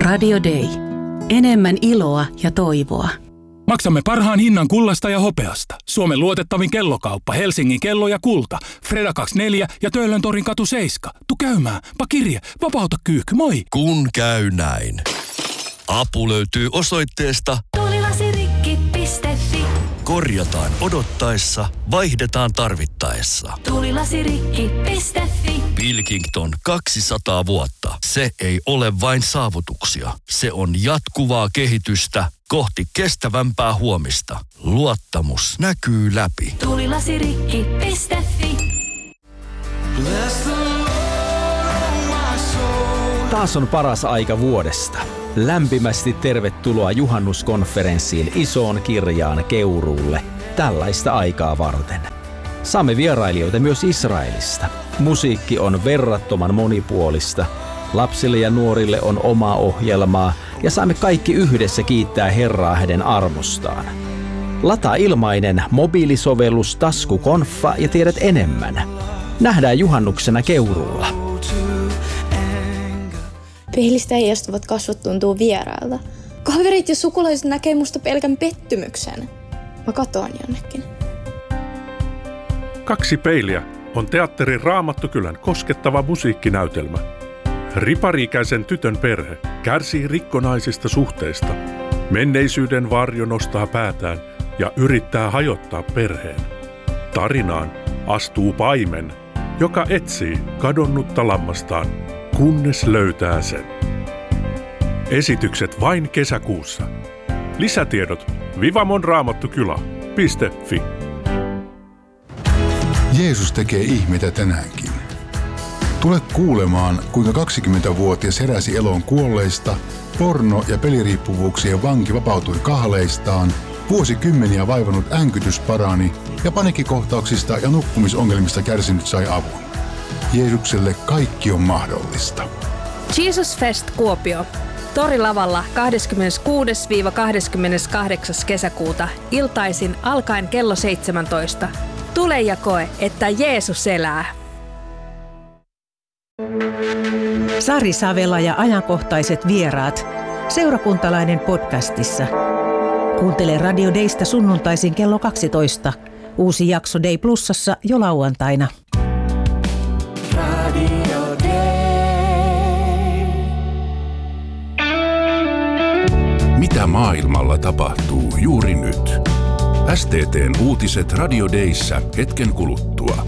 Radio Day. Enemmän iloa ja toivoa. Maksamme parhaan hinnan kullasta ja hopeasta. Suomen luotettavin kellokauppa, Helsingin kello ja kulta. Freda 24 ja Töölön torin katu 7. Tu käymään, kirje, vapauta kyyhky, moi! Kun käy näin. Apu löytyy osoitteesta tulilasirikki.fi. Korjataan odottaessa, vaihdetaan tarvittaessa. Tulilasirikki.fi. Pilkington 200 vuotta. Se ei ole vain saavutuksia. Se on jatkuvaa kehitystä kohti kestävämpää huomista. Luottamus näkyy läpi. Tulilasirikki.fi. Taas on paras aika vuodesta. Lämpimästi tervetuloa juhannuskonferenssiin Isoon Kirjaan Keuruulle tällaista aikaa varten. Saamme vierailijoita myös Israelista. Musiikki on verrattoman monipuolista. Lapsille ja nuorille on omaa ohjelmaa ja saamme kaikki yhdessä kiittää Herraa hänen armostaan. Lataa ilmainen mobiilisovellus Taskukonfa ja tiedät enemmän. Nähdään juhannuksena Keuruulla. Peilistä heijastuvat kasvot tuntuu vierailta. Kaverit ja sukulaiset näkee musta pelkän pettymyksen. Mä katoan jonnekin. Kaksi peiliä on teatterin Raamattukylän koskettava musiikkinäytelmä. Ripari-ikäisen tytön perhe kärsii rikkonaisista suhteista. Menneisyyden varjo nostaa päätään ja yrittää hajottaa perheen. Tarinaan astuu paimen, joka etsii kadonnutta lammastaan, kunnes löytää sen. Esitykset vain kesäkuussa. Lisätiedot vivamonraamattukylä.fi. Jeesus tekee ihmeitä tänäänkin. Tule kuulemaan, kuinka 20-vuotias heräsi eloon kuolleista, porno- ja peliriippuvuuksien vanki vapautui kahleistaan, vuosikymmeniä vaivannut änkytys parani ja paniikkikohtauksista ja nukkumisongelmista kärsinyt sai avun. Jeesukselle kaikki on mahdollista. Jesus Fest Kuopio. Torilavalla 26-28. kesäkuuta iltaisin alkaen kello 17. Tule ja koe, että Jeesus elää. Sari Savela ja ajankohtaiset vieraat. Seurakuntalainen podcastissa. Kuuntele Radio Daysta sunnuntaisin kello 12. Uusi jakso Day Plusassa jo lauantaina. Radio Day. Mitä maailmalla tapahtuu juuri nyt? STT:n uutiset Radio Dayssä hetken kuluttua.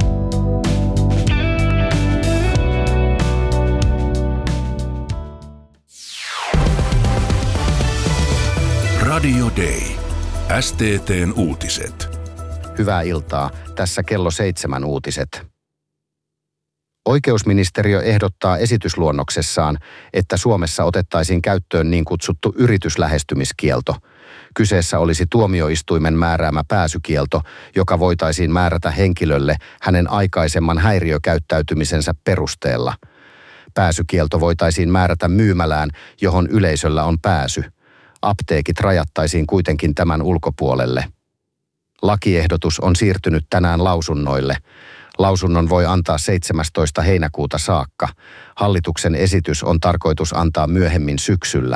Radio Day. STT:n uutiset. Hyvää iltaa. Tässä kello 7 uutiset. Oikeusministeriö ehdottaa esitysluonnoksessaan, että Suomessa otettaisiin käyttöön niin kutsuttu yrityslähestymiskielto. Kyseessä olisi tuomioistuimen määräämä pääsykielto, joka voitaisiin määrätä henkilölle hänen aikaisemman häiriökäyttäytymisensä perusteella. Pääsykielto voitaisiin määrätä myymälään, johon yleisöllä on pääsy. Apteekit rajattaisiin kuitenkin tämän ulkopuolelle. Lakiehdotus on siirtynyt tänään lausunnoille. Lausunnon voi antaa 17. heinäkuuta saakka. Hallituksen esitys on tarkoitus antaa myöhemmin syksyllä.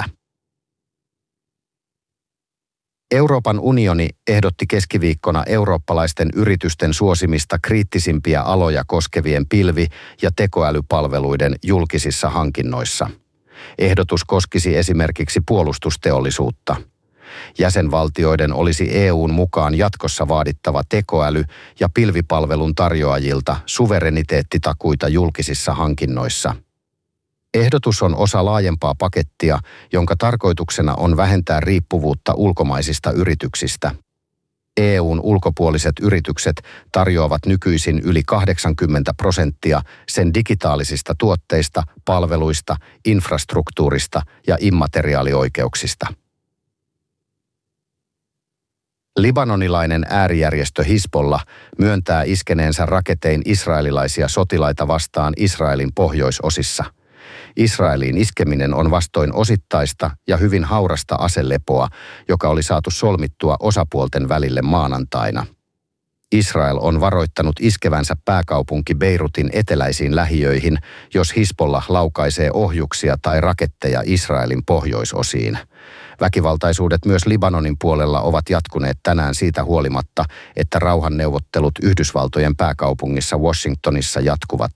Euroopan unioni ehdotti keskiviikkona eurooppalaisten yritysten suosimista kriittisimpiä aloja koskevien pilvi- ja tekoälypalveluiden julkisissa hankinnoissa. Ehdotus koskisi esimerkiksi puolustusteollisuutta. Jäsenvaltioiden olisi EU:n mukaan jatkossa vaadittava tekoäly- ja pilvipalvelun tarjoajilta suvereniteettitakuita julkisissa hankinnoissa. Ehdotus on osa laajempaa pakettia, jonka tarkoituksena on vähentää riippuvuutta ulkomaisista yrityksistä. EU:n ulkopuoliset yritykset tarjoavat nykyisin yli 80% sen digitaalisista tuotteista, palveluista, infrastruktuurista ja immateriaalioikeuksista. Libanonilainen äärijärjestö Hizbollah myöntää iskeneensä raketein israelilaisia sotilaita vastaan Israelin pohjoisosissa. Israeliin iskeminen on vastoin osittaista ja hyvin haurasta aselepoa, joka oli saatu solmittua osapuolten välille maanantaina. Israel on varoittanut iskevänsä pääkaupunki Beirutin eteläisiin lähiöihin, jos Hizbollah laukaisee ohjuksia tai raketteja Israelin pohjoisosiin. Väkivaltaisuudet myös Libanonin puolella ovat jatkuneet tänään siitä huolimatta, että rauhanneuvottelut Yhdysvaltojen pääkaupungissa Washingtonissa jatkuvat.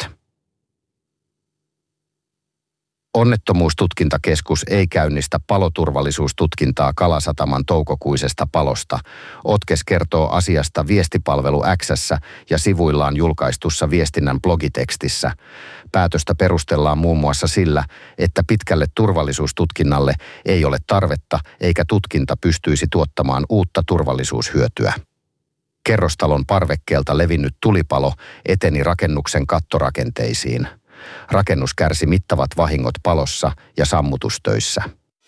Onnettomuustutkintakeskus ei käynnistä paloturvallisuustutkintaa Kalasataman toukokuisesta palosta. Otkes kertoo asiasta viestipalvelu X:ssä ja sivuillaan julkaistussa viestinnän blogitekstissä. Päätöstä perustellaan muun muassa sillä, että pitkälle turvallisuustutkinnalle ei ole tarvetta eikä tutkinta pystyisi tuottamaan uutta turvallisuushyötyä. Kerrostalon parvekkeelta levinnyt tulipalo eteni rakennuksen kattorakenteisiin. Rakennus kärsi mittavat vahingot palossa ja sammutustöissä.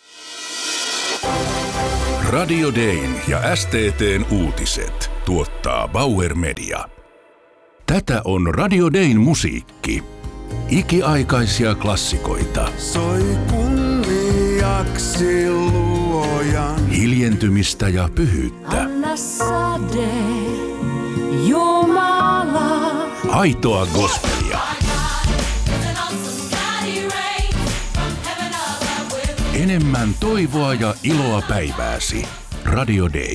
Radio Dayn ja STT:n uutiset tuottaa Bauer Media. Tätä on Radio Dayn musiikki. Ikiaikaisia klassikoita. Soi kunniaksi luojan. Hiljentymistä ja pyhyyttä. Anna sade, Jumala. Aitoa gospelia. Enemmän toivoa ja iloa päivääsi. Radio Day.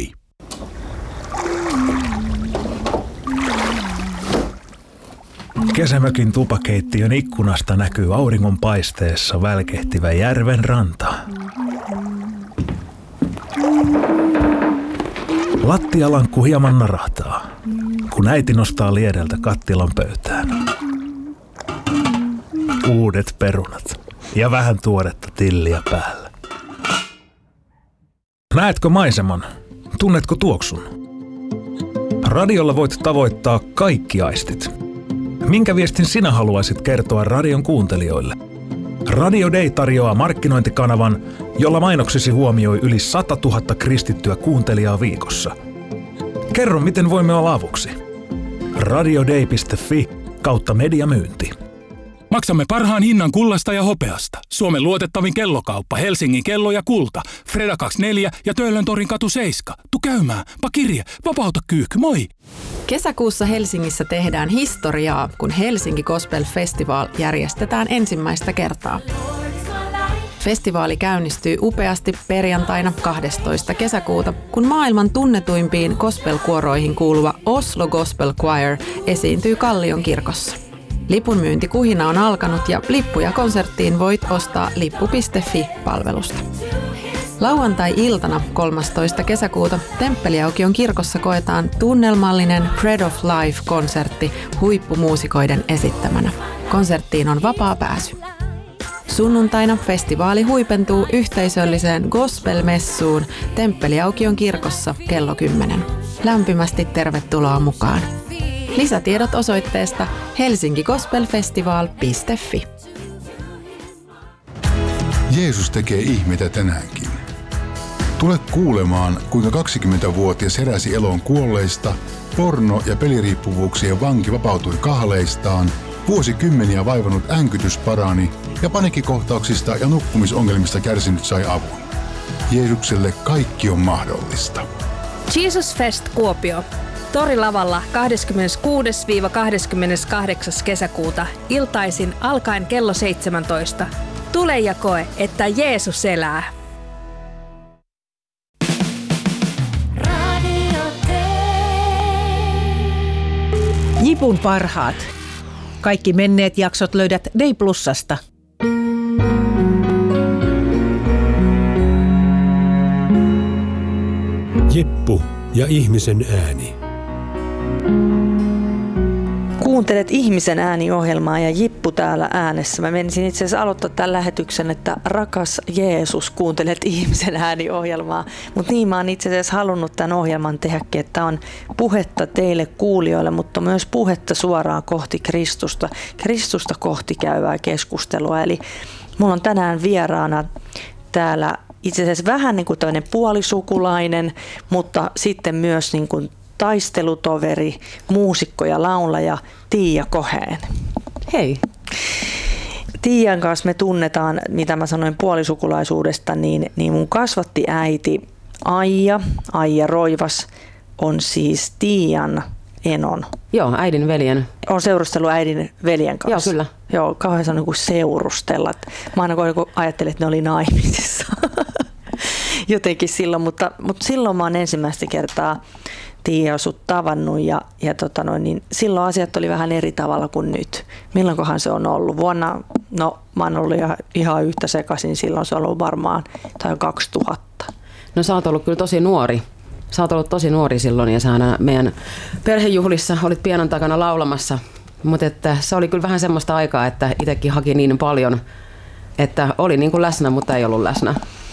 Kesämökin tupakeittiön ikkunasta näkyy auringonpaisteessa välkehtivä järven ranta. Lattialankku hieman narahtaa, kun äiti nostaa liedeltä kattilan pöytään. Uudet perunat ja vähän tuoretta tilliä päällä. Näetkö maiseman? Tunnetko tuoksun? Radiolla voit tavoittaa kaikki aistit. Minkä viestin sinä haluaisit kertoa radion kuuntelijoille? Radio Day tarjoaa markkinointikanavan, jolla mainoksesi huomioi yli 100 000 kristittyä kuuntelijaa viikossa. Kerro, miten voimme olla avuksi. radioday.fi/mediamyynti. Maksamme parhaan hinnan kullasta ja hopeasta. Suomen luotettavin kellokauppa, Helsingin kello ja kulta. Freda 24 ja Töölöntorin katu 7. Tu käymään, pa kirje, vapauta kyykky, moi! Kesäkuussa Helsingissä tehdään historiaa, kun Helsinki Gospel Festival järjestetään ensimmäistä kertaa. Festivaali käynnistyy upeasti perjantaina 12. kesäkuuta, kun maailman tunnetuimpiin gospel-kuoroihin kuuluva Oslo Gospel Choir esiintyy Kallion kirkossa. Lipun myyntikuhina on alkanut ja lippuja konserttiin voit ostaa lippu.fi-palvelusta. Lauantai-iltana 13. kesäkuuta Temppeliaukion kirkossa koetaan tunnelmallinen Bread of Life-konsertti huippumuusikoiden esittämänä. Konserttiin on vapaa pääsy. Sunnuntaina festivaali huipentuu yhteisölliseen gospel-messuun Temppeliaukion kirkossa kello 10. Lämpimästi tervetuloa mukaan. Lisätiedot osoitteesta helsinkigospelfestival.fi. Jeesus tekee ihmeitä tänäänkin. Tule kuulemaan, kuinka 20-vuotias heräsi eloon kuolleista, porno- ja peliriippuvuuksien vanki vapautui kahleistaan, vuosikymmeniä vaivannut änkytys parani ja paniikkikohtauksista ja nukkumisongelmista kärsinyt sai avun. Jeesukselle kaikki on mahdollista. Jesus Fest Kuopio. Torilavalla 26-28. kesäkuuta iltaisin alkaen kello 17. Tule ja koe, että Jeesus elää. Jipun parhaat. Kaikki menneet jaksot löydät Day Plusasta. Jippu ja ihmisen ääni. Kuuntelet Ihmisen ääni-ohjelmaa ja Jippu täällä äänessä. Mä menisin itse asiassa aloittaa tämän lähetyksen, että rakas Jeesus, kuuntelet Ihmisen ääni-ohjelmaa. Mutta niin mä oon itse asiassa halunnut tämän ohjelman tehdäkin, että on puhetta teille kuulijoille, mutta myös puhetta suoraan kohti Kristusta. Kristusta kohti käyvää keskustelua. Eli mulla on tänään vieraana täällä itse asiassa vähän niin kuin tämmöinen puolisukulainen, mutta sitten myös niin kuin taistelutoveri, muusikko ja laulaja Tiia Koheen. Hei. Tiian kanssa me tunnetaan, mitä mä sanoin puolisukulaisuudesta, niin mun kasvatti äiti Aija Roivas on siis Tiian enon. Joo, äidin veljen. On seurustellut äidin veljen kanssa. Joo, kyllä. Joo, kauhean se on niin kuin seurustella. Mä aina ajattelin, että ne oli naimisissa jotenkin silloin, mutta silloin mä oon ensimmäistä kertaa Tiia sut tavannut ja niin silloin asiat oli vähän eri tavalla kuin nyt. Milloinkohan se on ollut? Vuonna, mä oon ollut ihan yhtä sekaisin silloin, se on ollut varmaan 2000. No sä oot ollut kyllä tosi nuori. Sä oot ollut tosi nuori silloin ja sä meidän perhejuhlissa olit pianon takana laulamassa. Mutta se oli kyllä vähän semmoista aikaa, että itsekin haki niin paljon, että oli niin kuin läsnä, mutta ei ollut läsnä.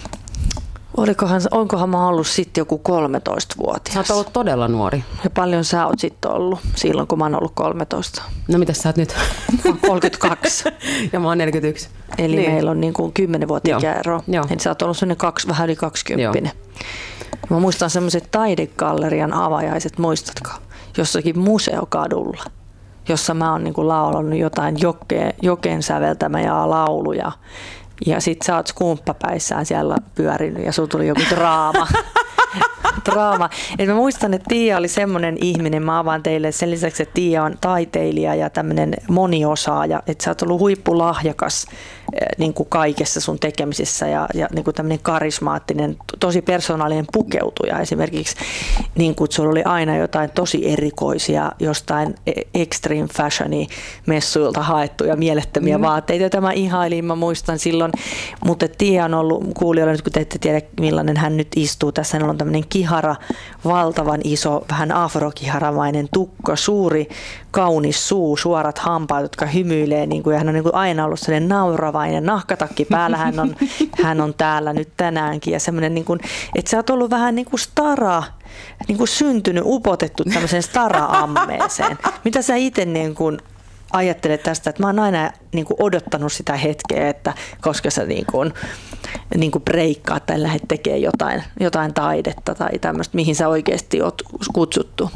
Onkohan mä ollut sitten joku 13-vuotias? Sä oot ollut todella nuori. Ja paljon sä oot sitten ollut silloin, kun mä oon ollut 13? No mitäs sä oot nyt? 32. Ja mä oon 41. Eli niin. Meillä on niin kuin 10 vuotta ikäero. Eli sä oot ollut vähän yli 20. Joo. Mä muistan semmoiset taidegallerian avajaiset, muistatko? Jossakin museokadulla, jossa mä oon niin kuin laulanut jotain Joken säveltämää lauluja. Ja sit sä oot skumppapäissään siellä pyörinyt ja sulla tuli joku draama. Et mä muistan, että Tiia oli semmoinen ihminen, mä avaan teille sen lisäksi, että Tiia on taiteilija ja tämmöinen moniosaaja, että sä oot ollut huippulahjakas niin kuin kaikessa sun tekemisessä ja niin kuin tämmöinen karismaattinen, tosi persoonallinen pukeutuja esimerkiksi, niin kuin sulla oli aina jotain tosi erikoisia, jostain extreme fashioni messuilta haettuja mielettömiä vaatteita, joita mä ihailin, mä muistan silloin, mutta Tiia on ollut kuulijoilla nyt, kun te ette tiedä millainen hän nyt istuu tässä, hän on tämmöinen kihara, valtavan iso, vähän afrokiharamainen tukka, suuri, kaunis suu, suorat hampaat, jotka hymyilee, niin kuin, ja hän on niin kuin aina ollut sellainen nauravainen, nahkatakki päällä, hän on täällä nyt tänäänkin, ja semmoinen, niin kuin, että sä oot ollut vähän niin kuin stara, niin kuin syntynyt, upotettu tämmöiseen stara-ammeeseen. Mitä sä itse niin kuin ajattelet tästä, että mä oon aina niin kuin odottanut sitä hetkeä, että koska sä niin kuin breikkaat tai lähdet tekemään jotain taidetta tai tämmöistä, mihin sä oikeasti oot kutsuttu?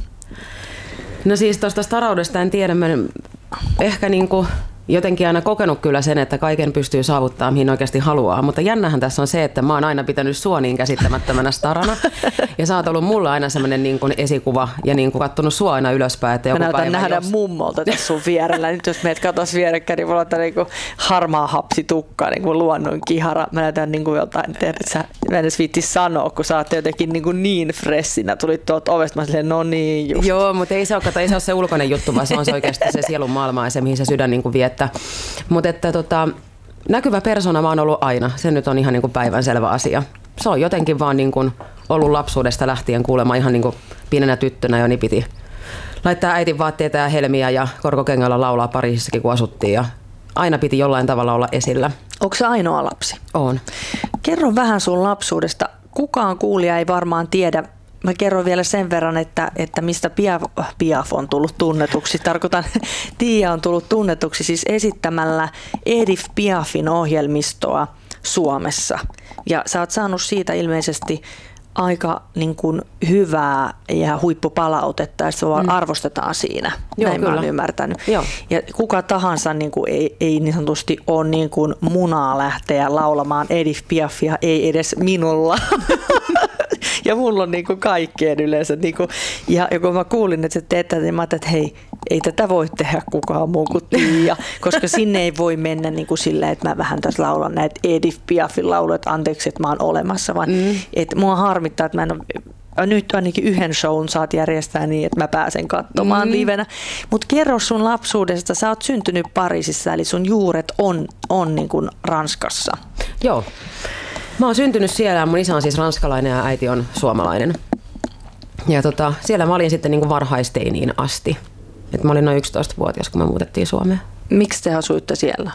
No siis tuosta staraudesta en tiedä, mä ehkä niin kuin jotenkin aina kokenut kyllä sen, että kaiken pystyy saavuttamaan, mihin oikeasti haluaa. Mutta jännähän tässä on se, että mä oon aina pitänyt sua niin käsittämättömänä starana. Ja sä oot ollut mulla aina semmoinen niin kuin esikuva ja niin kuin kattonut sua aina ylöspäin. Että joku päivä nähdä mummolta tässä sun vierellä. Nyt jos meidät katsoisi vierekkäin, niin mulla on niin kuin harmaa hapsitukka, niin kuin luonnon kihara. Mä näytän niin kuin jotain, mä en edes viittis sanoa, kun sä oot jotenkin niin freshinä. Tulit tuolta ovesta, mä silleen, no niin just. Joo, mutta ei se ole se ulkoinen juttu, vaan se on se oikeasti se sielun maailma ja se, mihin se sydän niin kuin vie. Mutta näkyvä persona mä oon ollut aina. Se nyt on ihan niin kuin päivänselvä asia. Se on jotenkin vaan niin kuin ollut lapsuudesta lähtien kuulemma ihan niin kuin pienenä tyttönä jo, niin piti laittaa äitin vaatteita ja helmiä ja korkokengällä laulaa Pariisissakin, kun asuttiin. Ja aina piti jollain tavalla olla esillä. Onko se ainoa lapsi? On. Kerro vähän sun lapsuudesta. Kukaan kuulija ei varmaan tiedä. Mä kerron vielä sen verran, että mistä Piaf on tullut tunnetuksi. Tarkoitan, Tiia on tullut tunnetuksi siis esittämällä Edith Piafin ohjelmistoa Suomessa. Ja sä oot saanut siitä ilmeisesti aika niin kuin hyvää ja huippupalautetta, ja sua arvostetaan siinä. Joo, näin kyllä. Mä oon ymmärtänyt. Joo. Ja kuka tahansa niin kuin ei niin sanotusti ole niin kuin munaa lähteä laulamaan Edith Piafia, ei edes minulla. Ja mulla on niin kuin kaikkeen yleensä. Niin kuin, ja kun mä kuulin, että sä teet tätä, niin mä ajattelin, että hei, ei tätä voi tehdä kukaan muu kuin Tiia, koska sinne ei voi mennä niin kuin silleen, että mä vähän tässä laulan näitä Edith Piafin lauluja, että anteeksi, että mä oon olemassa, vaan että mua harmittaa, että mä en ole, nyt ainakin yhden shown saat järjestää niin, että mä pääsen katsomaan livenä. Mutta kerro sun lapsuudesta, sä oot syntynyt Pariisissa, eli sun juuret on niin kuin Ranskassa. Joo. Mä oon syntynyt siellä, mun isä on siis ranskalainen ja äiti on suomalainen. Ja siellä mä olin sitten niin kuin varhaisteiniin asti. Et mä olin noin 11-vuotias, kun me muutettiin Suomeen. Miksi te asuitte siellä?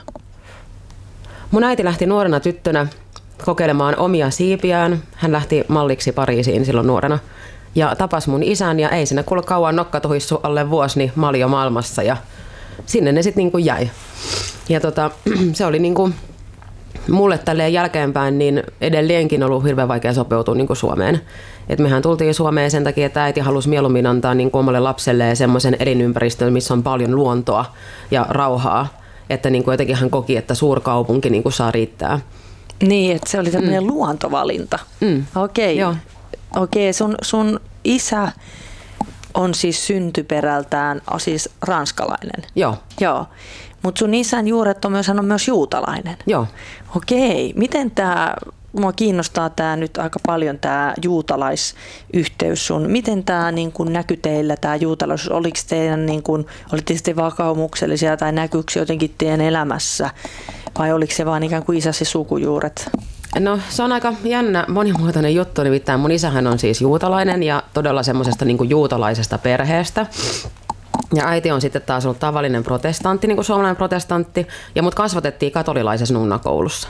Mun äiti lähti nuorena tyttönä kokeilemaan omia siipiään. Hän lähti malliksi Pariisiin silloin nuorena. Ja tapasi mun isän ja ei siinä kuule kauan nokka tuhissu alle vuosi, niin mä olin jo maailmassa ja sinne ne sitten niin kuin jäi. Ja se oli niin kuin mulle tälleen jälkeenpäin niin edelleenkin ollut hirveän vaikea sopeutua niin kuin Suomeen. Et mehän tultiin Suomeen sen takia, että äiti halusi mieluummin antaa niin kuin omalle lapselleen semmoisen elinympäristön, missä on paljon luontoa ja rauhaa. Että niin kuin jotenkin hän koki, että suurkaupunki niin kuin saa riittää. Niin, että se oli tämmöinen luontovalinta. Okei, sun isä on siis syntyperältään siis ranskalainen. Joo. Joo. Mutta sun isän juuret hän on myös juutalainen. Joo. Okei. Miten mua kiinnostaa nyt aika paljon tämä juutalaisyhteys sun. Miten tämä näkyi teillä tämä juutalaisuus? Oliko teidän olitte sitten vakaumuksellisia tai näkyykö jotenkin teidän elämässä? Vai oliko se vaan ikään kuin isäsi sukujuuret? No se on aika jännä monimuotoinen juttu, nimittäin mun isähän on siis juutalainen ja todella semmoisesta juutalaisesta perheestä. Ja äiti on sitten taas ollut tavallinen protestantti, niin kuin suomalainen protestantti, ja mut kasvatettiin katolilaisessa nunnakoulussa.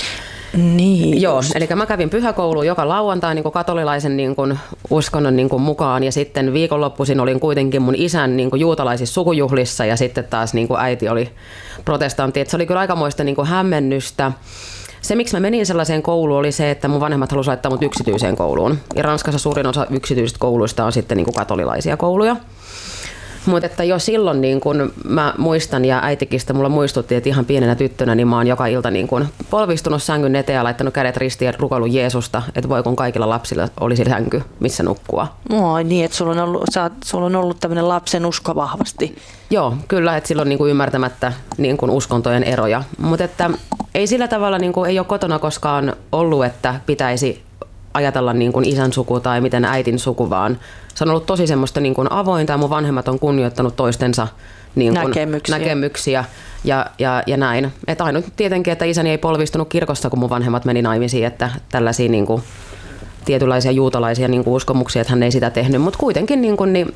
Niin. Joo, eli mä kävin pyhäkouluun joka lauantai niin kuin katolilaisen uskonnon mukaan, ja sitten viikonloppuisin olin kuitenkin mun isän juutalaisissa sukujuhlissa, ja sitten taas äiti oli protestantti. Et se oli kyllä aikamoista hämmennystä. Se, miksi mä menin sellaiseen kouluun, oli se, että mun vanhemmat halusivat laittaa mut yksityiseen kouluun. Ja Ranskassa suurin osa yksityisistä kouluista on sitten katolilaisia kouluja. Mutta että jo silloin mä muistan ja äitikistä mulla muistutti, että ihan pienenä tyttönä niin mä oon joka ilta polvistunut sängyn eteen ja laittanut kädet ristiin ja rukoillut Jeesusta, että voi kun kaikilla lapsilla olisi sänky, missä nukkua. Niin, että sulla on ollut tämmöinen lapsen usko vahvasti. Joo, kyllä, että silloin ymmärtämättä uskontojen eroja. Mutta että ei sillä tavalla ei ole kotona koskaan ollut, että pitäisi ajatella isän suku tai miten äitin suku, vaan se on ollut tosi semmoista avointa ja mun vanhemmat on kunnioittanut toistensa näkemyksiä ja näin. Et ainut tietenkin, että isäni ei polvistunut kirkossa, kun mun vanhemmat meni naimisiin, että tällaisia tietynlaisia juutalaisia uskomuksia, että hän ei sitä tehnyt, mutta kuitenkin niin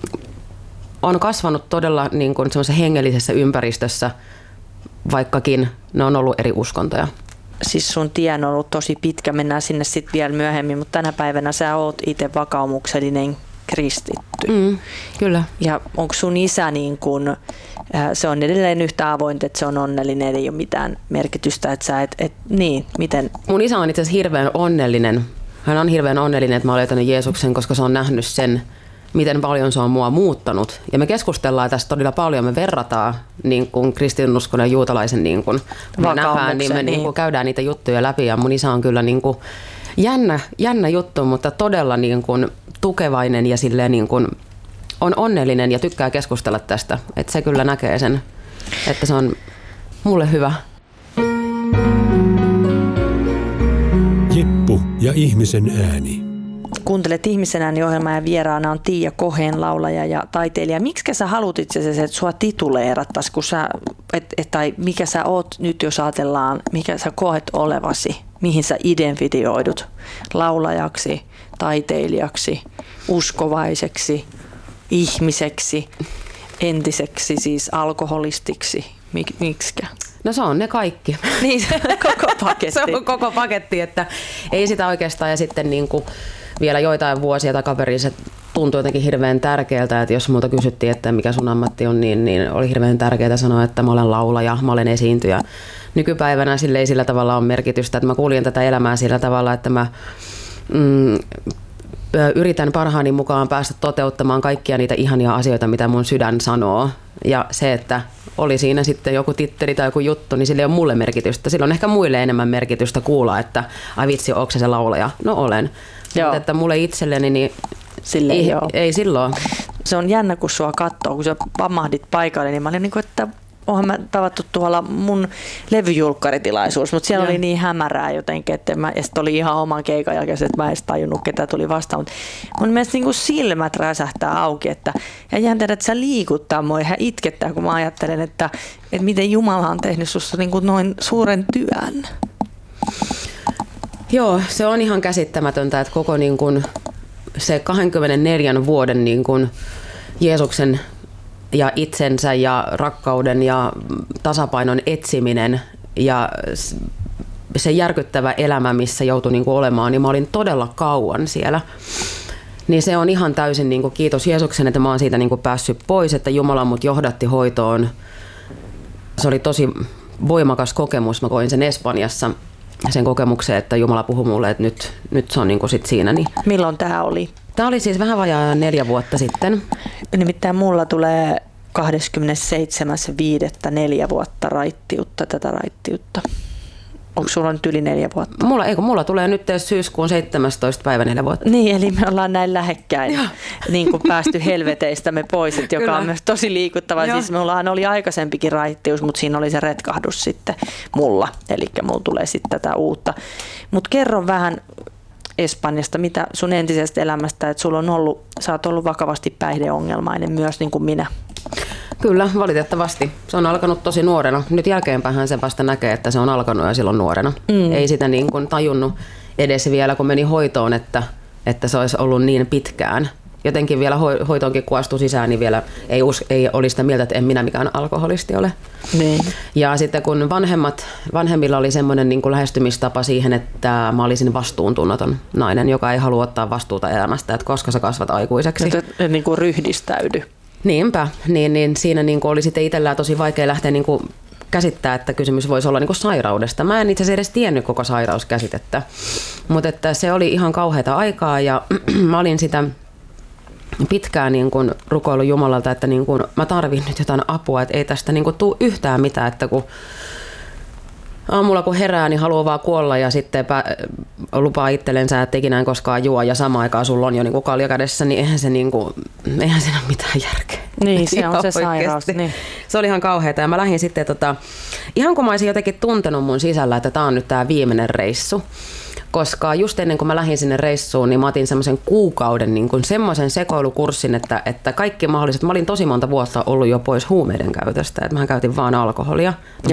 on kasvanut todella semmoisessa hengellisessä ympäristössä, vaikkakin ne on ollut eri uskontoja. Siis sun tie on ollut tosi pitkä, mennään sinne sitten vielä myöhemmin, mutta tänä päivänä sä oot itse vakaumuksellinen kristitty. Kyllä. Ja onko sun isä se on edelleen yhtä avointa, että se on onnellinen, ei ole mitään merkitystä, että sä miten? Mun isä on itse asiassa hirveän onnellinen. Hän on hirveän onnellinen, että mä olen löytänyt Jeesuksen, koska se on nähnyt sen, miten paljon se on mua muuttanut. Ja me keskustellaan tästä todella paljon, me verrataan kristinuskon ja juutalaisen me nähdään, niin me käydään niitä juttuja läpi. Ja mun isä on kyllä jännä juttu, mutta todella tukevainen ja silleen on onnellinen ja tykkää keskustella tästä. Että se kyllä näkee sen, että se on mulle hyvä. Jippu ja ihmisen ääni. Kuuntelet Ihmisen ääni -ohjelmaa ja vieraana on Tiia Koheen, laulaja ja taiteilija. Miksi sä haluat itse asiassa, että sua tituleerattaisiin, tai mikä sä oot nyt, jos ajatellaan, mikä sä koet olevasi, mihin sä identifioidut laulajaksi, taiteilijaksi, uskovaiseksi, ihmiseksi, entiseksi siis alkoholistiksi, miksikä? No se on ne kaikki. Niin, koko paketti. Se on koko paketti, että ei sitä oikeastaan, ja sitten vielä joitain vuosia takaperin se tuntui jotenkin hirveän tärkeältä, että jos multa kysyttiin, että mikä sun ammatti on, niin oli hirveän tärkeää sanoa, että mä olen laulaja, mä olen esiintyjä. Nykypäivänä sille ei sillä tavalla ole merkitystä, että mä kuljen tätä elämää sillä tavalla, että mä yritän parhaani mukaan päästä toteuttamaan kaikkia niitä ihania asioita, mitä mun sydän sanoo. Ja se, että oli siinä sitten joku titteli tai joku juttu, niin sillä ei ole mulle merkitystä. Sillä on ehkä muille enemmän merkitystä kuulla, että ai vitsi, onko se laulaja? No olen. Mutta että mulle itselleni, niin ei silloin. Se on jännä, kun sua katsoo, kun sä pamahdit paikalle, niin mä olin että oonhan mä tavattu tuolla mun levyjulkkaritilaisuus, mutta siellä oli niin hämärää jotenkin, että ja sitten oli ihan oman keikan jälkeen, että mä en edes tajunnut, ketä tuli vastaan. Mutta mun mielestä silmät räsähtää auki, ja jäntää, että sä liikuttaa mua ihan itkettää, kun mä ajattelen, että miten Jumala on tehnyt susta noin suuren työn. Joo, se on ihan käsittämätöntä, että koko se 24 vuoden Jeesuksen ja itsensä ja rakkauden ja tasapainon etsiminen ja se järkyttävä elämä, missä joutui olemaan, niin mä olin todella kauan siellä. Niin se on ihan täysin kiitos Jeesuksen, että mä oon siitä päässyt pois, että Jumala mut johdatti hoitoon. Se oli tosi voimakas kokemus, mä koin sen Espanjassa. Sen kokemuksen, että Jumala puhui mulle, että nyt se on sit siinä. Niin. Milloin tämä oli? Tämä oli siis vähän vajaa 4 vuotta sitten. Nimittäin mulla tulee 27.5. 4 vuotta tätä raittiutta. Onko sulla nyt yli 4 vuotta? Mulla tulee nyt syyskuun 17. päivä 4 vuotta. Niin, eli me ollaan näin lähekkäin niin kuin päästy helveteistämme pois, joka Kyllä. on myös tosi liikuttava. Siis mullahan oli aikaisempikin raittius, mutta siinä oli se retkahdus sitten mulla. Eli mulla tulee sitten tätä uutta. Mutta kerro vähän Espanjasta, mitä sun entisestä elämästä, että sä oot ollut vakavasti päihdeongelmainen myös niin kuin minä. Kyllä, valitettavasti. Se on alkanut tosi nuorena. Nyt jälkeenpäin se vasta näkee, että se on alkanut jo silloin nuorena. Ei sitä niin kuin tajunnut edes vielä, kun meni hoitoon, että se olisi ollut niin pitkään. Jotenkin vielä hoitoonkin kun astui sisään, niin vielä ei olisi sitä mieltä, että en minä mikään alkoholisti ole. Niin. Ja sitten kun vanhemmilla oli semmoinen niin kuin lähestymistapa siihen, että mä olisin vastuuntunnoton nainen, joka ei halua ottaa vastuuta elämästä, että koska sä kasvat aikuiseksi. Niin kuin ryhdistäydy. Niinpä, niin siinä niin kuin oli sitten itsellään tosi vaikea lähteä niin kuin käsittää, että kysymys voisi olla niin kuin sairaudesta. Mä en itse asiassa edes tiennyt koko sairauskäsitettä, mutta että se oli ihan kauheata aikaa ja mä olin sitä pitkään niin kuin rukoillut Jumalalta, että niin kuin mä tarvin nyt jotain apua, että ei tästä niin kuin tule yhtään mitään, että kun aamulla kun herää, niin haluaa vaan kuolla ja sitten lupaa itsellensä, että ikinä en koskaan juo ja samaan aikaan sulla on jo niin kuin kalja kädessä, niin eihän siinä ole mitään järkeä. Niin, se on se sairaus. Niin. Se oli ihan kauheata ja mä lähdin sitten, ihan kun mä olisin jotenkin tuntenut mun sisällä, että tää on nyt tää viimeinen reissu. Koska just ennen kuin mä lähdin sinne reissuun, niin mä otin semmoisen kuukauden niin kuin semmoisen sekoilukurssin, että kaikki mahdolliset, mä olin tosi monta vuotta ollut jo pois huumeiden käytöstä, että mä käytin vaan alkoholia.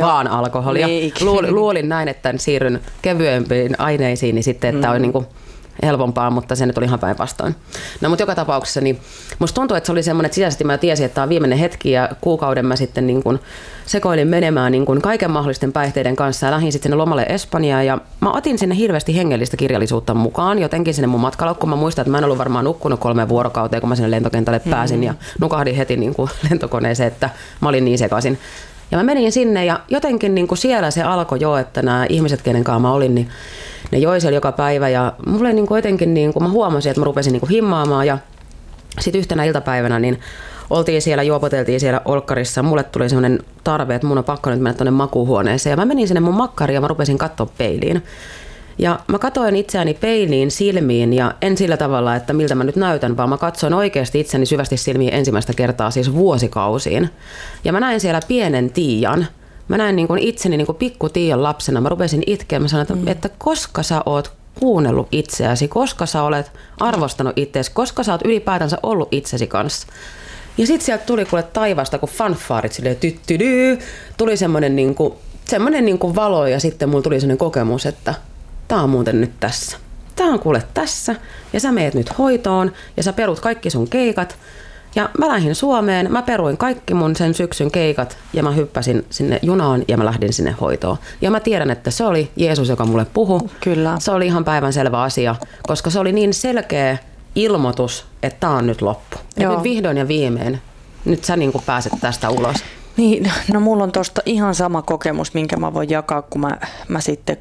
Niin, luulin näin, että siirryn kevyempiin aineisiin, niin sitten, että on niin kuin helpompaa, mutta se nyt oli ihan päinvastoin. No mutta joka tapauksessa, niin musta tuntuu, että se oli semmoinen, että sisäisesti mä tiesin, että tämä on viimeinen hetki ja kuukauden mä sitten niin kuin sekoilin menemään niin kuin kaiken mahdollisten päihteiden kanssa ja lähdin sitten sinne lomalle Espanjaan ja mä otin sinne hirveästi hengellistä kirjallisuutta mukaan, jotenkin sinne mun matkalaukkuun. Mä muistan, että mä en ollut varmaan nukkunut 3 vuorokauteen, kun mä sinne lentokentälle pääsin ja nukahdin heti niin kuin lentokoneeseen, että mä olin niin sekaisin. Ja mä menin sinne ja jotenkin niin kuin siellä se alkoi jo, että nämä ihmiset, kenen kanssa mä olin, niin ne joi siellä joka päivä ja mulle niin kuin jotenkin niin kuin mä huomasin, että mä rupesin niin kuin himmaamaan ja sitten yhtenä iltapäivänä niin oltiin siellä, juopoteltiin siellä olkkarissa. Mulle tuli semmoinen tarve, että mun on pakko nyt mennä tuonne makuuhuoneeseen ja mä menin sinne mun makkariin ja mä rupesin katsoa peiliin. Ja mä katsoin itseäni peiliin silmiin ja en sillä tavalla, että miltä mä nyt näytän, vaan mä katsoin oikeasti itseni syvästi silmiin ensimmäistä kertaa siis vuosikausiin. Ja mä näin siellä pienen Tiian. Mä näin niin kuin itseni niin kuin pikku Tiian lapsena. Mä rupesin itkeä. Mä sanoin, että koska sä oot kuunnellut itseäsi, koska sä olet arvostanut itseäsi, koska sä oot ylipäätänsä ollut itsesi kanssa. Ja sit sieltä tuli kuule taivasta, kun fanfaarit silleen tyttydyy. Tuli semmoinen niin kuin valo ja sitten mulla tuli semmoinen kokemus, että tää on muuten nyt tässä. Tää on kuule tässä ja sä meet nyt hoitoon ja sä perut kaikki sun keikat. Ja mä lähdin Suomeen, mä peruin kaikki mun sen syksyn keikat ja mä hyppäsin sinne junaan ja mä lähdin sinne hoitoon. Ja mä tiedän, että se oli Jeesus, joka mulle puhui. Kyllä. Se oli ihan päivänselvä asia, koska se oli niin selkeä ilmoitus, että tää on nyt loppu. Ja nyt vihdoin ja viimein, nyt sä niin kuin pääset tästä ulos. Niin, no mulla on tosta ihan sama kokemus, minkä mä voin jakaa, kun mä sitten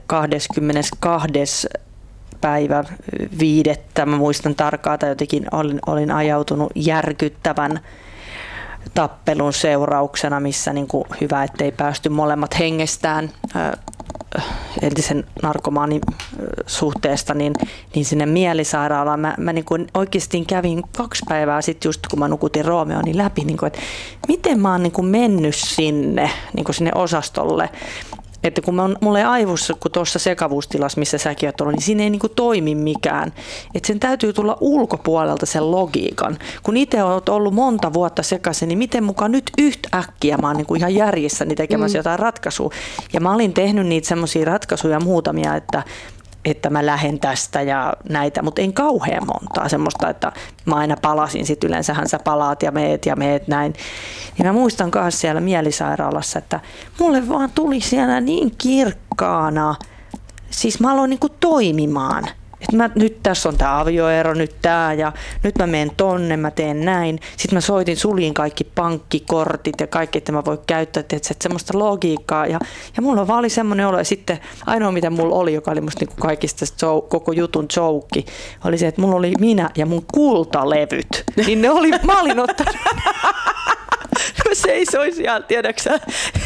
22. päivä 5. Mä muistan tarkkaan, tai jotenkin olin ajautunut järkyttävän tappelun seurauksena, missä niin kuin hyvä, ettei päästy molemmat hengestään entisen narkomaanin suhteesta, niin sinne mielisairaalaan. Mä niin kuin oikeasti kävin 2 päivää sitten just kun mä nukutin Roomeoni läpi, niin kuin, että miten mä oon niin kuin mennyt sinne osastolle. Että kun mulla ei aivossa, kun tuossa sekavuustilassa, missä säkin oot ollut, niin siinä ei niin kuin toimi mikään. Että sen täytyy tulla ulkopuolelta sen logiikan. Kun itse olet ollut monta vuotta sekaisin, niin miten mukaan nyt yhtäkkiä mä oon niin kuin ihan järjessäni tekemässä jotain ratkaisua. Ja mä olin tehnyt niitä semmoisia ratkaisuja muutamia, että mä lähden tästä ja näitä, mutta en kauhean montaa semmoista, että mä aina palasin, sit yleensähän sä palaat ja meet näin. Ja mä muistan myös siellä mielisairaalassa, että mulle vaan tuli siellä niin kirkkaana, siis mä aloin niinku toimimaan. Että nyt tässä on tämä avioero, nyt tämä ja nyt mä menen tonne, mä teen näin. Sitten mä suljin kaikki pankkikortit ja kaikki, että mä voin käyttää että semmoista logiikkaa. Ja mulla vaan oli semmoinen olo. Ja sitten ainoa mitä mulla oli, joka oli musta niinku kaikista koko jutun joukki, oli se, että mulla oli minä ja mun kultalevyt. Niin ne oli, mä olin ottanut. seisoin siellä, tiedäksä,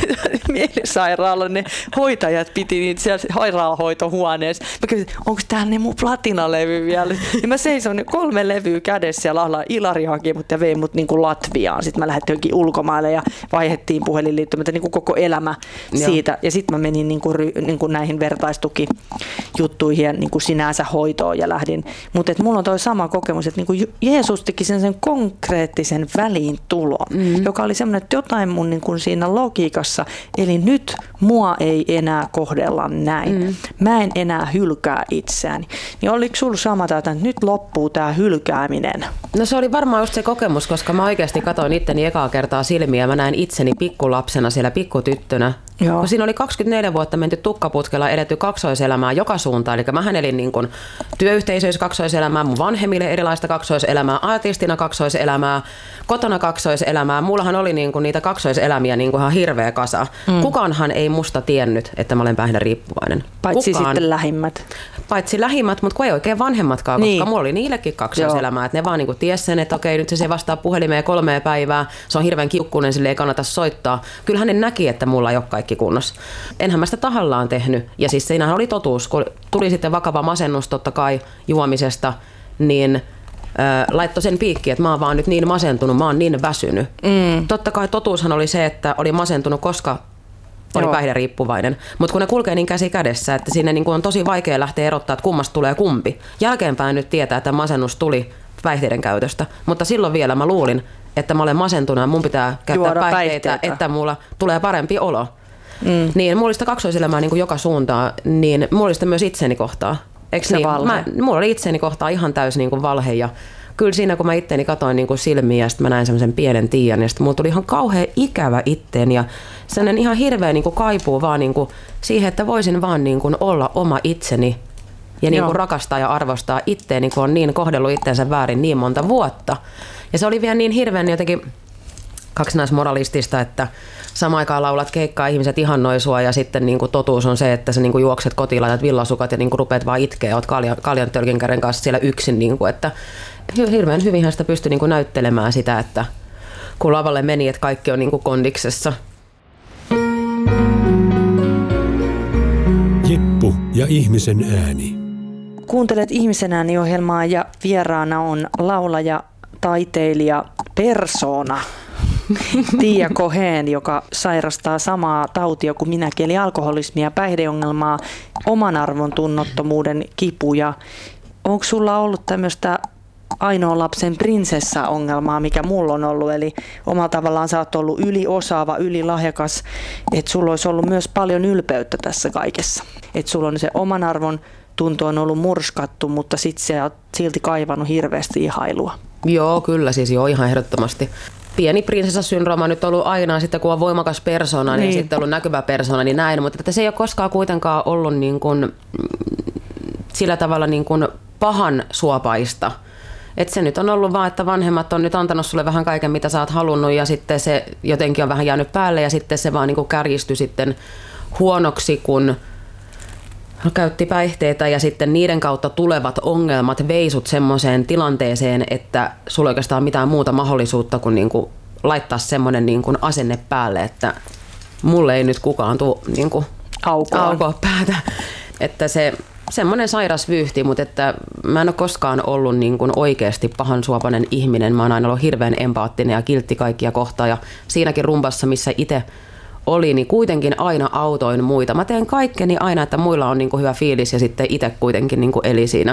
mielisairaalan ne hoitajat piti niitä siellä sairaalahoitohuoneessa. Mä kysyin, onko täällä ne mun platinalevy vielä? Ja mä seisoin 3 levyä kädessä ja laulaa Ilari haki mut ja vei mut niinku Latviaan. Sitten mä lähdettiin jonkin ulkomaille ja vaihdettiin puhelinliittymättä niinku koko elämä siitä. Ja sitten mä menin niinku näihin vertaistukijuttuihin ja niinku sinänsä hoitoon ja lähdin. Mutta mulla on toi sama kokemus, että niinku Jeesus teki sen konkreettisen väliintulon, joka oli semmoinen, että jotain mun niinku siinä logiikassa, eli nyt mua ei enää kohdella näin. Mä en enää hylkää itseäni. Niin oliko sulla sama, että nyt loppuu tää hylkääminen? No se oli varmaan just se kokemus, koska mä oikeasti katsoin itteni ekaa kertaa silmiä ja mä näin itseni pikkulapsena siellä pikkutyttönä. Joo. Siinä oli 24 vuotta menty tukkaputkella, eletty kaksoiselämää joka suuntaan. Eli mähän elin niin kuin työyhteisöissä kaksoiselämää, mun vanhemmille erilaista kaksoiselämää, artistina kaksoiselämää, kotona kaksoiselämää. Mullahan oli niin kuin niitä kaksoiselämiä niin kuin ihan hirveä kasa. Kukaanhan ei musta tiennyt, että mä olen päihderiippuvainen. Paitsi sitten lähimmät. Paitsi lähimmät, mutta kun ei oikein vanhemmatkaan, koska mulla oli niillekin kaksoiselämää. Että ne vaan niin kuin tiesi sen, että okei, nyt se vastaa puhelimeen 3 päivää. Se on hirveän kiukkunen, sille ei kannata soittaa. Kyllähän ne näki, että mulla ei ole kaikki kunnossa. Enhän mä sitä tahallaan tehnyt. Ja siis siinähän oli totuus, kun tuli sitten vakava masennus totta kai juomisesta, niin laittoi sen piikki, että mä oon vaan nyt niin masentunut, mä oon niin väsynyt. Totta kai totuushan oli se, että oli masentunut, koska oli päihderiippuvainen. Mutta kun ne kulkee niin käsi kädessä, että sinne niin on tosi vaikea lähteä erottaa, että kummasta tulee kumpi. Jälkeenpäin nyt tietää, että masennus tuli päihteiden käytöstä. Mutta silloin vielä mä luulin, että mä olen masentunut ja mun pitää käyttää päihteitä, että mulla tulee parempi olo. Niin mulla oli sitä kaksoiselämää niin kuin joka suuntaan, niin mulla oli sitä myös itseni kohtaa. Eikö niin? Mulla oli itseni kohtaa ihan täysin niin kuin valhe ja kyllä siinä kun mä itteni katoin niin kuin silmiä ja sitten mä näin semmoisen pienen Tiian ja sitten mulla tuli ihan kauhean ikävä itteen ja sellainen ihan hirveä niin kuin kaipuu vaan niin kuin siihen, että voisin vaan niin kuin olla oma itseni ja niin kuin rakastaa ja arvostaa itteeni, kun on niin kohdellut itteensä väärin niin monta vuotta. Ja se oli vielä niin hirveän jotenkin kaksinaismoralistista, että samaan aikaan laulat keikkaa, ihmiset ihannoi sua ja sitten niin kuin totuus on se, että sä niin kuin juokset kotiin, laitat villasukat ja niin kuin rupeat vaan itkeä, oot kaljantölkinkärjen kanssa siellä yksin. Niin kuin, että hirveän hyvinhän sitä pystyi niin kuin näyttelemään sitä, että kun lavalle meni, että kaikki on niin kuin kondiksessa. Jippu ja ihmisen ääni. Kuuntelet Ihmisen ääni-ohjelmaa ja vieraana on laulaja, taiteilija, persoona Tiia Cohen, joka sairastaa samaa tautia kuin minäkin, eli alkoholismia, päihdeongelmaa, oman arvon tunnottomuuden kipuja. Onko sulla ollut tämmöistä ainoa lapsen prinsessa-ongelmaa, mikä mulla on ollut, eli omalla tavallaan sä oot ollut yliosaava, ylilahjakas, että sulla olisi ollut myös paljon ylpeyttä tässä kaikessa. Että sulla on se oman arvon tunto on ollut murskattu, mutta sitten sä oot silti kaivannut hirveästi ihailua. Joo, kyllä siis ihan ehdottomasti. Pieni prinsessasyndrooma on nyt ollut aina, sitten kun on voimakas persona, niin sitten ollut näkyvä persona, niin näin. Mutta että se ei ole koskaan kuitenkaan ollut niin kuin, sillä tavalla niin kuin pahan suopaista. Että se nyt on ollut vaan, että vanhemmat on nyt antanut sulle vähän kaiken, mitä sä oot halunnut, ja sitten se jotenkin on vähän jäänyt päälle, ja sitten se vaan niin kuin kärjistyi sitten huonoksi, kun käytti päihteitä ja sitten niiden kautta tulevat ongelmat veisut semmoiseen tilanteeseen, että sulla ei oikeastaan mitään muuta mahdollisuutta kuin niinku laittaa semmoinen niinku asenne päälle, että mulle ei nyt kukaan tule niinku aukoa päätä. Että se semmoinen sairas vyyhti, mutta että mä en ole koskaan ollut niinku oikeasti pahansuopainen ihminen. Mä oon aina ollut hirveän empaattinen ja kiltti kaikkia kohtaan ja siinäkin rumpassa, missä itse oli, niin kuitenkin aina autoin muita. Mä teen kaikkeni aina, että muilla on niin kuin hyvä fiilis ja sitten itse kuitenkin niin kuin eli siinä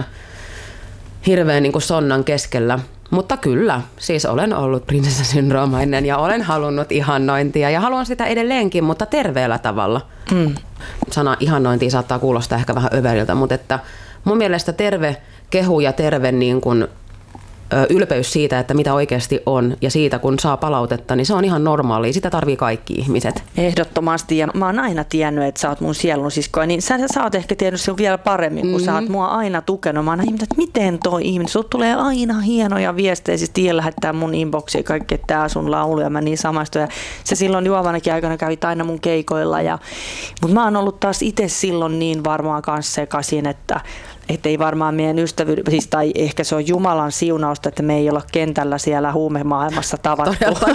hirveän niin kuin sonnan keskellä. Mutta kyllä, siis olen ollut prinsessasyndroomainen ja olen halunnut ihannointia ja haluan sitä edelleenkin, mutta terveellä tavalla. Sana ihannointia saattaa kuulostaa ehkä vähän överiltä, mutta että mun mielestä terve kehu ja terve niin kuin ylpeys siitä, että mitä oikeasti on ja siitä, kun saa palautetta, niin se on ihan normaalia. Sitä tarvii kaikki ihmiset. Ehdottomasti. Ja mä oon aina tiennyt, että sä oot mun sielunsiskoja, niin sä oot ehkä tiennyt sen vielä paremmin, kun sä oot mua aina tukenut. Mä oon aina ihmetellyt, että miten toi ihminen, sulta tulee aina hienoja viestejä, siis Tiia lähettää mun inboxiin kaikki, että tää sun laulu ja mä niin samaistun. Ja se silloin juovanakin aikana kävit aina mun keikoilla. Mutta mä oon ollut taas itse silloin niin varmaan kanssa sekaisin, että Että ei varmaan meidän siis, tai ehkä se on Jumalan siunausta, että me ei olla kentällä siellä huumemaailmassa tavattu.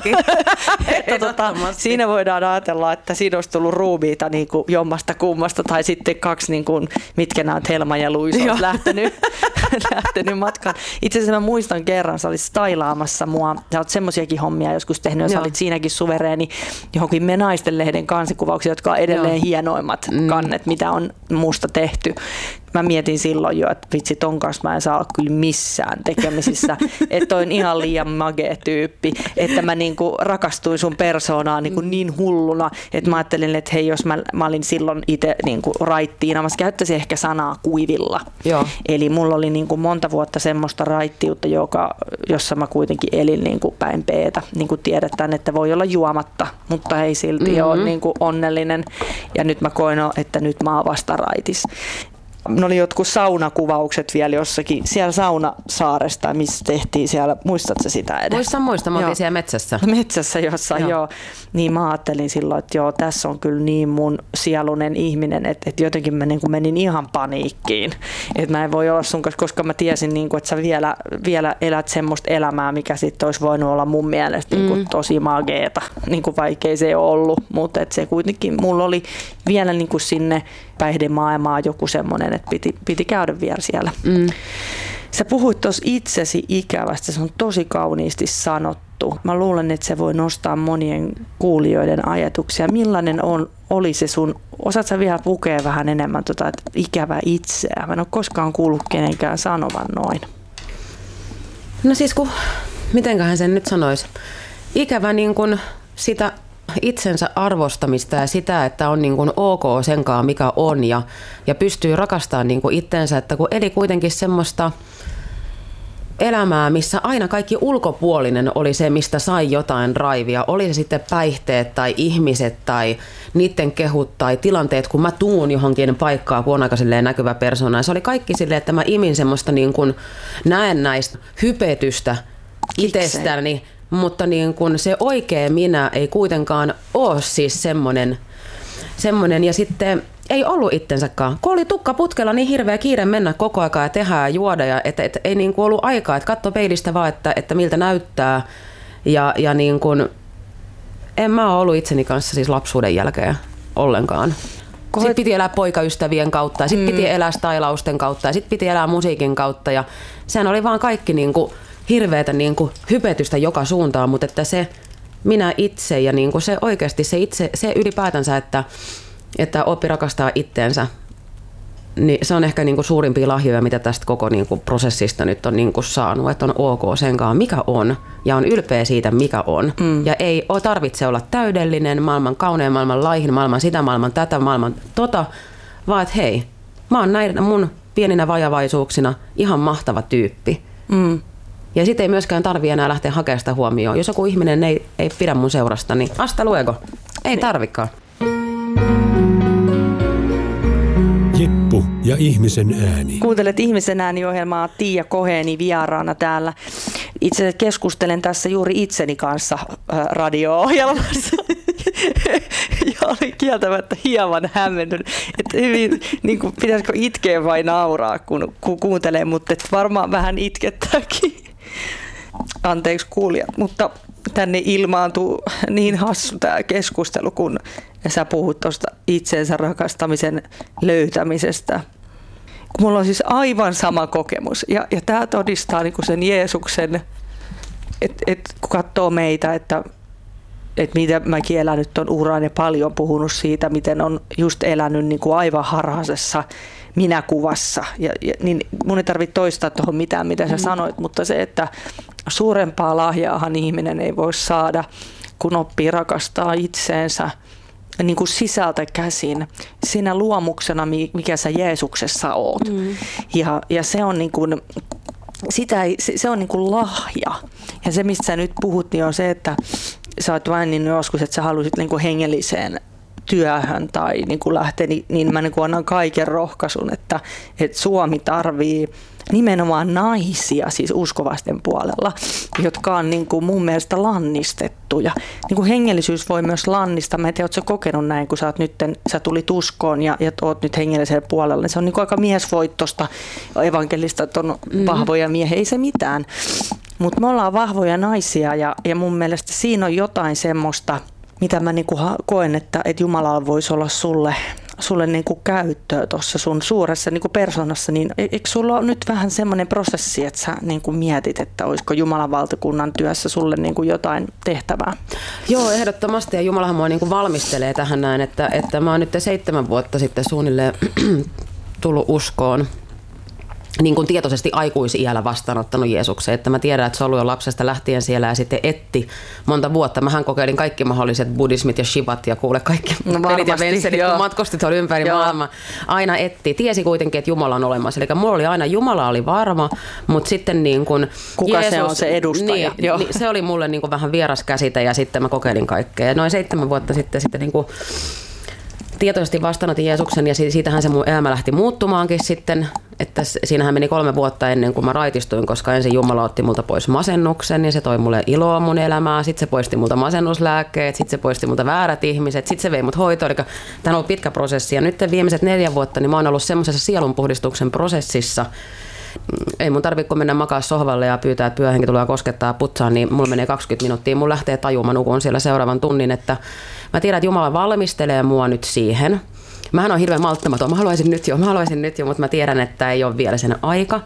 Siinä voidaan ajatella, että siinä olisi tullut ruumiita niin kuin jommasta kummasta, tai sitten kaksi, niin kuin, mitkä nämä Helma ja Luisa on lähtenyt matkaan. Itse asiassa mä muistan kerran, sä olit stailaamassa mua. Sä oot semmosiakin hommia joskus tehnyt, ja sä olit siinäkin suvereeni johonkin Me Naisten-lehden kansikuvauksia, jotka on edelleen hienoimmat kannet, mitä on musta tehty. Mä mietin silloin jo, että vitsi, ton kanssa mä en saa olla kyllä missään tekemisissä, että on ihan liian magee tyyppi, että mä niinku rakastuin sun persoonaan niin hulluna, että mä ajattelin, että hei, jos mä olin silloin itse niinku raittiina, mä käyttäisin ehkä sanaa kuivilla. Joo. Eli mulla oli niinku monta vuotta semmoista raittiutta, jossa mä kuitenkin elin niinku päin peetä. Niin kuin tiedetään, että voi olla juomatta, mutta ei silti ole niinku onnellinen. Ja nyt mä koen, että nyt mä oon vasta raitis. Ne oli jotkut saunakuvaukset vielä jossakin, siellä Saunasaaresta, missä tehtiin siellä, muistatko sitä edes? Muistan, me oltiin siellä metsässä. Metsässä jossain, joo. Niin mä ajattelin silloin, että joo, tässä on kyllä niin mun sielunen ihminen, että jotenkin mä niin kuin menin ihan paniikkiin. Että mä en voi olla sun kanssa, koska mä tiesin, niin kuin, että sä vielä elät semmoista elämää, mikä sitten olisi voinut olla mun mielestä niin kuin tosi mageeta, niin kuin vaikea se ei ole ollut. Mutta se kuitenkin, mulla oli vielä niin kuin sinne päihdemaailmaa joku semmoinen, että piti käydä vielä siellä. Sä puhuit tuossa itsesi ikävästä, se on tosi kauniisti sanottu. Mä luulen, että se voi nostaa monien kuulijoiden ajatuksia. Millainen oli se sun, osaat sä vielä pukea vähän enemmän että ikävä itseä? Mä en ole koskaan kuullut kenenkään sanovan noin. No siis mitenköhän sen nyt sanoisi? Ikävä niin kuin sitä itsensä arvostamista ja sitä, että on niin kuin ok senkaan mikä on ja pystyy rakastamaan niin kuin itsensä, että kun eli kuitenkin semmoista elämää, missä aina kaikki ulkopuolinen oli se, mistä sai jotain raivia, oli se sitten päihteet tai ihmiset tai niiden kehut tai tilanteet, kun mä tuun johonkin paikkaan, kun on aika näkyvä persona. Se oli kaikki silleen, että mä imin semmoista niin kuin näennäistä hypetystä itsestäni, mutta niin kun se oikea minä ei kuitenkaan ole siis semmoinen ja sitten ei ollut itsensäkaan. Kun oli tukka putkella niin hirveä kiire mennä koko aikaa ja tehdä ja juoda ja et ei niin kuin ollut aikaa, että katso peilistä vaan, että miltä näyttää ja niin kuin, en mä ole ollut itseni kanssa siis lapsuuden jälkeen ollenkaan. Sitten piti elää poikaystävien kautta ja sitten piti elää stailausten kautta ja sitten piti elää musiikin kautta ja sehän oli vaan kaikki niin kuin hirveätä niin kuin hypetystä joka suuntaan, mutta että se minä itse ja niin kuin se oikeasti se ylipäätänsä, että oppi rakastaa itteensä, niin se on ehkä niin kuin suurimpia lahjoja, mitä tästä koko niin kuin prosessista nyt on niin kuin saanut, että on ok senkaan, mikä on, ja on ylpeä siitä, mikä on. Ja ei tarvitse olla täydellinen, maailman kaunein, maailman laihin, maailman sitä, maailman tätä, maailman vaan että hei, mä oon näin mun pieninä vajavaisuuksina ihan mahtava tyyppi. Ja sitten ei myöskään tarvitse enää lähteä hakemaan sitä huomioon. Jos joku ihminen ei pidä mun seurasta, niin hasta luego. Ei tarvikaan. Jeppu ja ihmisen ääni. Kuuntelet Ihmisen ääni-ohjelmaa, Tiia Koheni vieraana täällä. Itse keskustelen tässä juuri itseni kanssa radio-ohjelmassa. Ja olin kieltämättä hieman hämmentynyt, että niin kuin, pitäisikö itkeä vai nauraa, kun kuuntelee, mutta varmaan vähän itkettääkin. Anteeksi kuulijat, mutta tänne ilmaantuu niin hassu tämä keskustelu, kun sä puhut tuosta itsensä rakastamisen löytämisestä. Mulla on siis aivan sama kokemus ja tämä todistaa niin kuin sen Jeesuksen, että kun katsoo meitä, että mitä mäkin elänyt on uran ja paljon puhunut siitä, miten on just elänyt niin kuin aivan harhaisessa minäkuvassa. Niin mun ei tarvitse toistaa tuohon mitään, mitä sä sanoit, mutta se, että suurempaa lahjaahan ihminen ei voi saada, kun oppii rakastaa itseensä niin kuin sisältä käsin, siinä luomuksena, mikä sä Jeesuksessa oot. Ja se on niin kuin, se on niin kuin lahja. Ja se, mistä sä nyt puhut, niin on se, että sä oot vain niin joskus, että sä halusit niin kuin hengelliseen työhön tai niin kuin lähteä, niin mä niin kuin annan kaiken rohkaisun, että Suomi tarvii nimenomaan naisia siis uskovaisten puolella, jotka on niin kuin mun mielestä lannistettuja. Niin kuin hengellisyys voi myös lannistaa. Mä en tiedä, ootko sä kokenut näin, kun sä tulit uskoon ja oot nyt hengellisellä puolella. Se on niin kuin aika miesvoittosta evankelista, että on vahvoja miehiä, ei se mitään. Mutta me ollaan vahvoja naisia ja mun mielestä siinä on jotain semmoista, mitä mä niinku koen, että Jumalalla voisi olla sulle niinku käyttöä tuossa sun suuressa niinku persoonassa, niin eikö sulla ole nyt vähän semmoinen prosessi, että sä niinku mietit, että olisiko Jumalan valtakunnan työssä sulle niinku jotain tehtävää? Joo, ehdottomasti, ja Jumalahan mua niinku valmistelee tähän näin, että mä oon nyt 7 vuotta sitten suunnilleen tullut uskoon. Niin kuin tietoisesti aikuisiällä vastaanottanut Jeesuksen. Että mä tiedän, että se on ollut jo lapsesta lähtien siellä ja sitten etti monta vuotta. Mähän kokeilin kaikki mahdolliset buddhismit ja shivat ja kuule kaikki pelit ja venselit, kun matkustit tuolla ympäri maailmaa. Aina etti. Tiesi kuitenkin, että Jumala on olemassa. Eli mulla oli aina, Jumala oli varma, mutta sitten niin kuin kuka Jeesus, se on se edustaja? Niin, se oli mulle niin kuin vähän vieras käsite ja sitten mä kokeilin kaikkea. Ja noin 7 vuotta sitten niin kuin tietoisesti vastaanotin Jeesuksen ja siitähän se mun elämä lähti muuttumaankin sitten, että siinähän meni 3 vuotta ennen kuin mä raitistuin, koska ensin Jumala otti multa pois masennuksen ja se toi mulle iloa mun elämään, sitten se poisti multa masennuslääkkeet, sitten se poisti multa väärät ihmiset, sitten se vei mut hoitoon, eli tämä on ollut pitkä prosessi ja nyt viimeiset 4 vuotta niin mä oon ollut semmoisessa sielunpuhdistuksen prosessissa. Ei mun tarvitse, kun mennä makaa sohvalle ja pyytää, että pyöhenki tulee koskettaa putsaan, niin mulla menee 20 minuuttia. Mun lähtee tajua, mä nukun siellä seuraavan tunnin, että mä tiedän, että Jumala valmistelee mua nyt siihen. Mähän on hirveän malttamaton, mä haluaisin nyt jo, mutta mä tiedän, että ei ole vielä sen aika.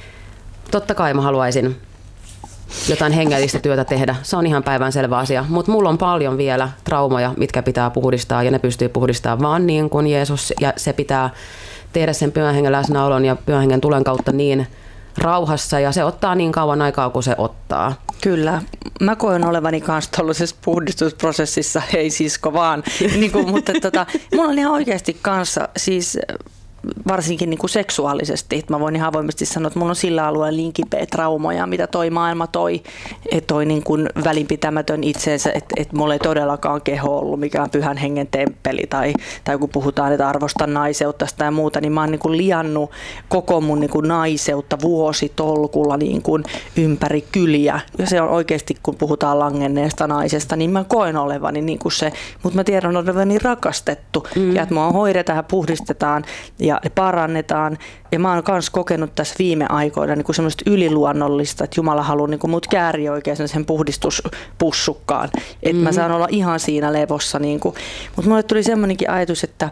Totta kai mä haluaisin jotain hengellistä työtä tehdä, se on ihan päivänselvä asia, mutta mulla on paljon vielä traumoja, mitkä pitää puhdistaa ja ne pystyy puhdistamaan vaan niin kuin Jeesus ja se pitää tehdä sen Pyhän Hengen läsnäolon ja Pyhän Hengen tulen kautta niin rauhassa ja se ottaa niin kauan aikaa kuin se ottaa. Kyllä. Mä koen olevani kanssa tuollaisessa puhdistusprosessissa, ei sisko vaan, mutta mulla on ihan oikeasti kanssa siis varsinkin niin kuin seksuaalisesti. Että mä voin ihan avoimesti sanoa, että mulla on sillä alueella niin kipeä traumoja, mitä toi maailma toi. Että toi niin kuin välinpitämätön itseensä, että mulla ei todellakaan keho ollut mikään Pyhän Hengen temppeli. Tai kun puhutaan, että arvostan naiseutta ja muuta, niin mä oon niin kuin liannut koko mun niin kuin naiseutta vuositolkulla niin kuin ympäri kyliä. Ja se on oikeasti, kun puhutaan langenneesta naisesta, niin mä koen olevani niin kuin se. Mutta mä tiedän olevani rakastettu. Ja että mua hoidetaan ja puhdistetaan ja parannetaan. Ja mä oon myös kokenut tässä viime aikoina niin kuin semmoista yliluonnollista, että Jumala haluaa niin kuin mut kääriä oikein sen puhdistuspussukkaan. Että mä saan olla ihan siinä levossa. Niin kuin. Mutta mulle tuli semmoinenkin ajatus, että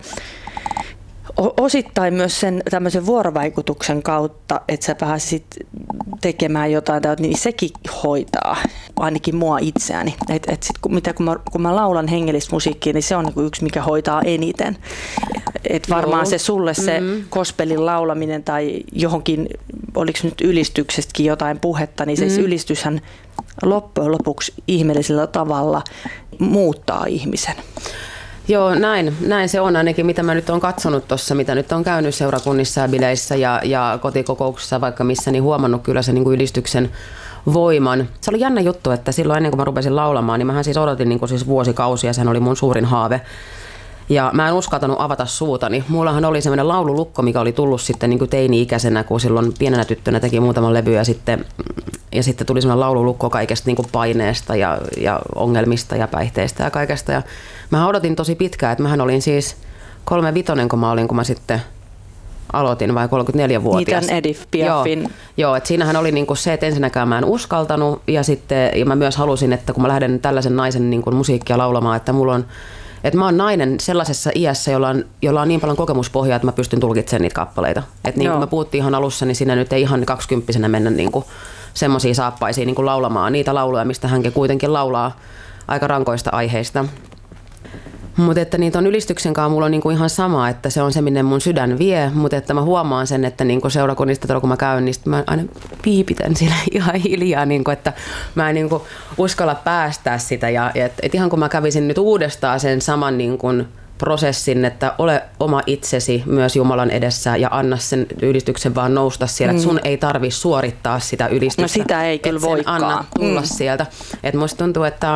osittain myös sen tämmöisen vuorovaikutuksen kautta, että sä pääsisit tekemään jotain, niin sekin hoitaa ainakin mua itseäni. Kun mä laulan hengellistä musiikkia, niin se on niin yksi, mikä hoitaa eniten. Et varmaan se sulle se gospelin laulaminen tai johonkin, oliko nyt ylistyksestäkin jotain puhetta, niin se ylistyshän loppujen lopuksi ihmeellisellä tavalla muuttaa ihmisen. Joo, näin se on ainakin, mitä mä nyt oon katsonut tuossa, mitä nyt on käynyt seurakunnissa ja bileissä ja kotikokouksissa vaikka missä, niin huomannut kyllä sen niin kuin ylistyksen voiman. Se oli jännä juttu, että silloin ennen kuin mä rupesin laulamaan, niin mähän siis odotin niin kuin siis vuosikausia, sehän oli mun suurin haave. Ja mä en uskaltanut avata suutani. Mullahan oli semmoinen laululukko, mikä oli tullut sitten niin kuin teini-ikäisenä, kun silloin pienenä tyttönä teki muutaman levy ja sitten tuli semmoinen laululukko kaikesta niin kuin paineesta ja ongelmista ja päihteistä ja kaikesta. Ja mä odotin tosi pitkään, että mähän olin siis 35, kun mä sitten aloitin, vai 34-vuotias. Niitä Edith Piafin. Joo, että siinähän oli niinku se, että ensinnäkään mä en uskaltanut ja mä myös halusin, että kun mä lähden tällaisen naisen niinku musiikkia laulamaan, että mä oon nainen sellaisessa iässä, jolla on niin paljon kokemuspohjaa, että mä pystyn tulkitsemaan niitä kappaleita. Että niin kuin me puhuttiin ihan alussa, niin siinä nyt ei ihan 20-vuotiaana mennä niinku semmoisia saappaisia niinku laulamaan niitä lauluja, mistä hänkin kuitenkin laulaa aika rankoista aiheista. Mutta että niitä on ylistyksen kanssa mulla on niinku ihan sama, että se on se, minne mun sydän vie, mutta että mä huomaan sen, että niinku seurakunnista tuolla kun mä käyn, niin mä aina piipitän siellä ihan hiljaa, niinku, että mä en niinku uskalla päästää sitä ja et ihan kun mä kävisin nyt uudestaan sen saman niinku prosessin, että ole oma itsesi myös Jumalan edessä ja anna sen ylistyksen vaan nousta siellä, että sun ei tarvitse suorittaa sitä ylistystä. No sitä ei kyllä voikaan. Anna tulla sieltä. Et musta tuntuu, että on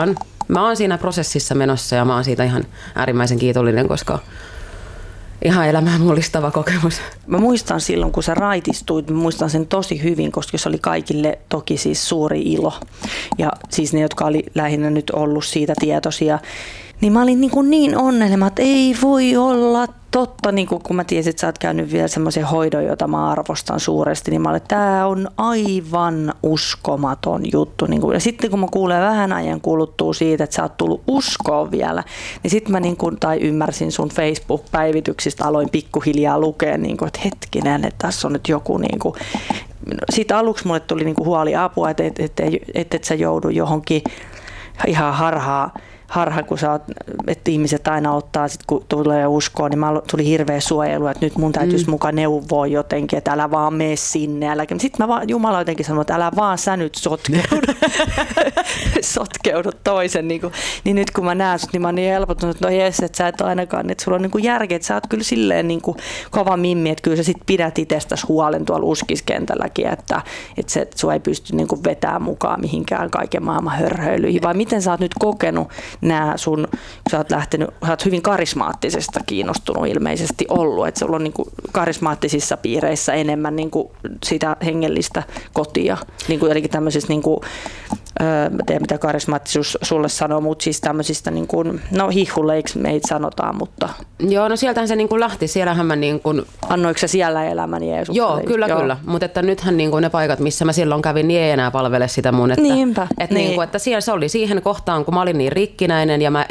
mä oon siinä prosessissa menossa ja mä oon siitä ihan äärimmäisen kiitollinen, koska ihan elämää mullistava kokemus. Mä muistan silloin, kun sä raitistuit, mä muistan sen tosi hyvin, koska se oli kaikille toki siis suuri ilo. Ja siis ne, jotka oli lähinnä nyt ollut siitä tietoisia, niin mä olin niin onnellinen, että ei voi olla totta, niin kun mä tiesin, että sä oot käynyt vielä semmoisen hoidon, jota mä arvostan suuresti, niin mä olin, että tää on aivan uskomaton juttu. Ja sitten kun mä kuulen vähän ajan kuluttua siitä, että sä oot tullut uskoon vielä, niin sitten mä tai ymmärsin sun Facebook-päivityksistä, aloin pikkuhiljaa lukea, että hetkinen, että tässä on nyt joku siitä aluksi mulle tuli huoli apua, että sä joudu johonkin ihan harha, kun että ihmiset aina ottaa, sit, kun tulee uskoon, niin tuli hirveä suojelu, että nyt mun täytyisi mukaan neuvoa jotenkin, että älä vaan mene sinne. Sitten mä Jumala jotenkin sanoi, että älä vaan sä nyt sotkeudu toisen. Niin nyt kun mä näen sut, niin mä oon niin helpottunut, että no jes, että sä et ainakaan, että sulla on järkeä, että sä oot kyllä silleen kova mimmi, että kyllä sä sit pidät itsestäsi huolen tuolla uskiskentälläkin, että sua ei pysty vetämään mukaan mihinkään kaiken maailman hörhöilyihin. Vai miten sä oot nyt kokenut kun sä oot hyvin karismaattisesta kiinnostunut ilmeisesti ollut, että sulla on karismaattisissa piireissä enemmän sitä hengellistä kotia, eli tämmöisistä tiedä mitä karismaattisuus sulle sanoo, mutta siis tämmöisistä hihuleiksi meitä sanotaan, mutta... Joo, no sieltähän se lähti, siellähän mä Annoiko se siellä elämän Jeesukselle? Joo, kyllä, mutta että nythän ne paikat, missä mä silloin kävin, niin ei enää palvele sitä mun, että, Niinpä, että siellä se oli siihen kohtaan, kun mä olin niin rikkinäinen ja mä